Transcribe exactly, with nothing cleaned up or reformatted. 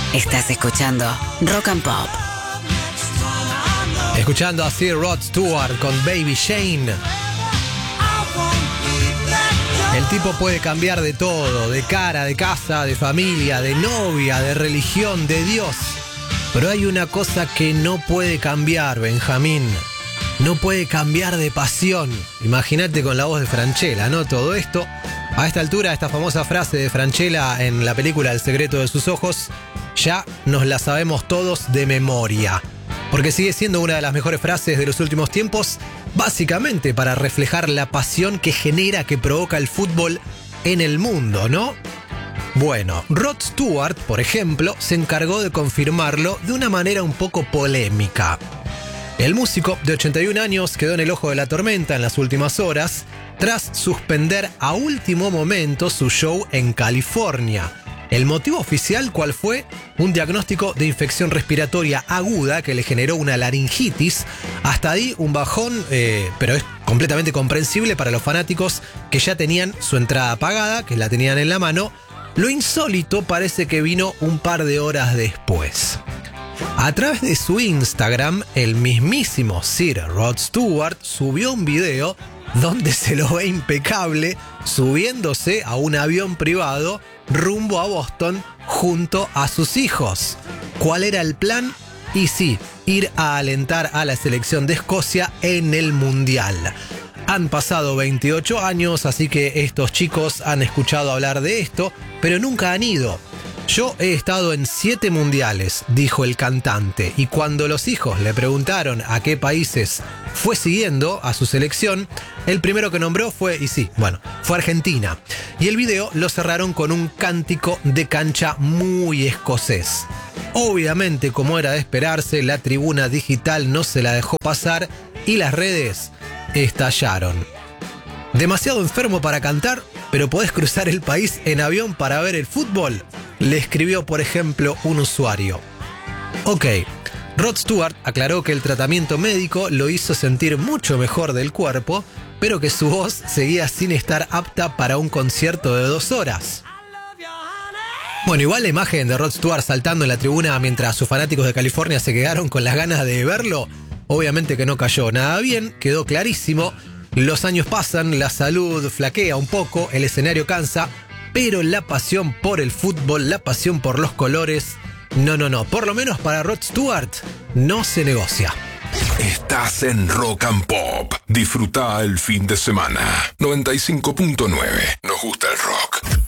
Estás escuchando Rock and Pop. Escuchando a Sir Rod Stewart con Baby Jane. El tipo puede cambiar de todo, de cara, de casa, de familia, de novia, de religión, de Dios. Pero hay una cosa que no puede cambiar, Benjamín. No puede cambiar de pasión. Imagínate con la voz de Francella, ¿no? Todo esto. A esta altura, esta famosa frase de Francella en la película El secreto de sus ojos, ya nos la sabemos todos de memoria. Porque sigue siendo una de las mejores frases de los últimos tiempos, básicamente para reflejar la pasión que genera, que provoca el fútbol en el mundo, ¿no? Bueno, Rod Stewart, por ejemplo, se encargó de confirmarlo de una manera un poco polémica. El músico de ochenta y un años quedó en el ojo de la tormenta en las últimas horas tras suspender a último momento su show en California. ¿El motivo oficial cuál fue? Un diagnóstico de infección respiratoria aguda que le generó una laringitis. Hasta ahí un bajón, eh, pero es completamente comprensible para los fanáticos que ya tenían su entrada pagada, que la tenían en la mano. Lo insólito parece que vino un par de horas después. A través de su Instagram, el mismísimo Sir Rod Stewart subió un video donde se lo ve impecable subiéndose a un avión privado rumbo a Boston junto a sus hijos. ¿Cuál era el plan? Y sí, ir a alentar a la selección de Escocia en el Mundial. Han pasado veintiocho años, así que estos chicos han escuchado hablar de esto, pero nunca han ido. Yo he estado en siete mundiales, dijo el cantante, y cuando los hijos le preguntaron a qué países fue siguiendo a su selección, el primero que nombró fue, y sí, bueno, fue Argentina. Y el video lo cerraron con un cántico de cancha muy escocés. Obviamente, como era de esperarse, la tribuna digital no se la dejó pasar y las redes estallaron. ¿Demasiado enfermo para cantar, pero podés cruzar el país en avión para ver el fútbol? Le escribió, por ejemplo, un usuario. Ok, Rod Stewart aclaró que el tratamiento médico lo hizo sentir mucho mejor del cuerpo, pero que su voz seguía sin estar apta para un concierto de dos horas. Bueno, igual la imagen de Rod Stewart saltando en la tribuna mientras sus fanáticos de California se quedaron con las ganas de verlo, obviamente que no cayó nada bien, quedó clarísimo. Los años pasan, la salud flaquea un poco, el escenario cansa, pero la pasión por el fútbol, la pasión por los colores, no, no, no. Por lo menos para Rod Stewart, no se negocia. Estás en Rock and Pop. Disfruta el fin de semana. noventa y cinco punto nueve. Nos gusta el rock.